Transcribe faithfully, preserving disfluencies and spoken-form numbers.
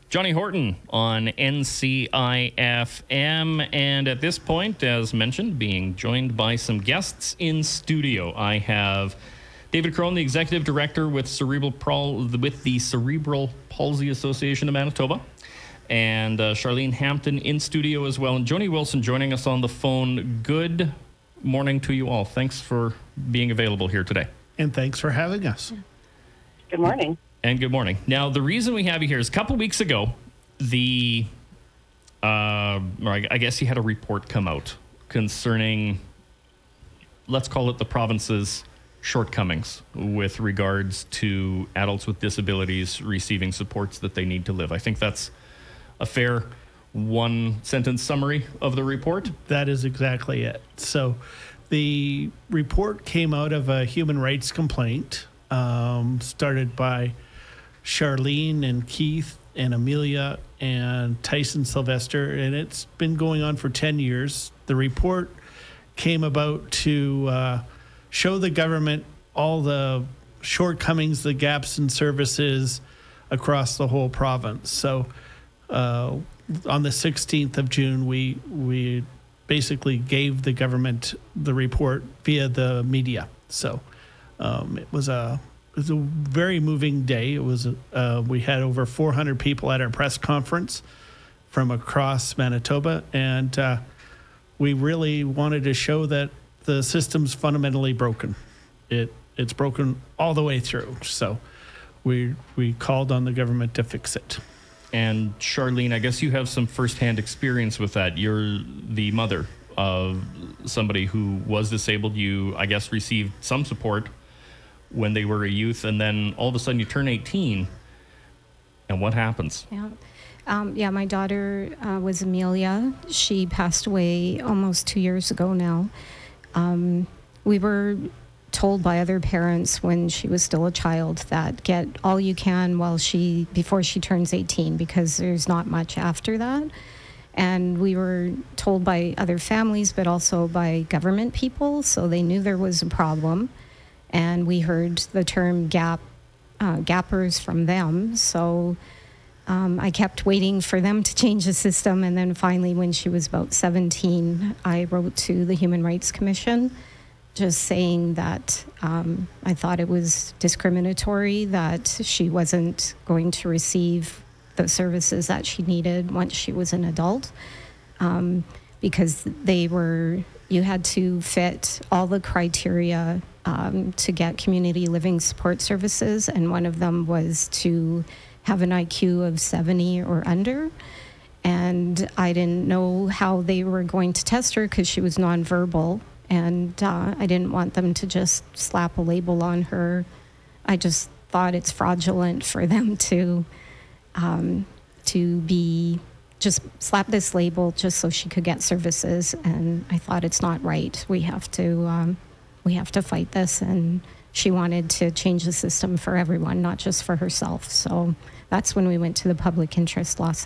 Johnny Horton on N C I F M. And at this point, as mentioned, being joined by some guests in studio. I have David Crone, the Executive Director with Cerebral Pal- with the Cerebral Palsy Association of Manitoba. And uh, Charlene Hampton in studio as well. And Joni Wilson joining us on the phone. Good morning to you all. Thanks for being available here today. And thanks for having us. Good morning. And good morning. Now, the reason we have you here is a couple weeks ago, the, uh, or I I guess you had a report come out concerning, let's call it the province's shortcomings with regards to adults with disabilities receiving supports that they need to live. I think that's a fair one-sentence summary of the report. That is exactly it. So the report came out of a human rights complaint um, started by Charlene and Keith and Amelia and Tyson Sylvester, and it's been going on for ten years. The report came about to uh, show the government all the shortcomings, the gaps in services across the whole province. So uh, on the sixteenth of June, we we basically gave the government the report via the media. So um, it was a it was a very moving day. It was uh, we had over four hundred people at our press conference from across Manitoba, and uh, we really wanted to show that the system's fundamentally broken. It it's broken all the way through. So we we called on the government to fix it. And Charlene, I guess you have some firsthand experience with that. You're the mother of somebody who was disabled. You, I guess, received some support when they were a youth, and then all of a sudden you turn eighteen, and what happens? Yeah, um, yeah. My daughter uh, was Amelia. She passed away almost two years ago now. Um, we were told by other parents when she was still a child that get all you can while she before she turns eighteen, because there's not much after that. And we were told by other families, but also by government people, so they knew there was a problem. And we heard the term gap uh, gappers from them. So um, I kept waiting for them to change the system, and then finally, when she was about seventeen, I wrote to the Human Rights Commission, just saying that um, I thought it was discriminatory that she wasn't going to receive the services that she needed once she was an adult, um, because they were, you had to fit all the criteria um, to get community living support services, and one of them was to have an I Q of seventy or under. And I didn't know how they were going to test her because she was nonverbal. And uh, I didn't want them to just slap a label on her. I just thought it's fraudulent for them to um, to be just slap this label just so she could get services. And I thought it's not right. We have to um, we have to fight this. And she wanted to change the system for everyone, not just for herself. So that's when we went to the public interest lawsuit.